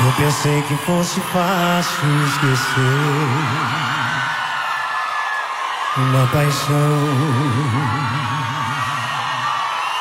Eu pensei que fosse fácil esquecer uma paixão.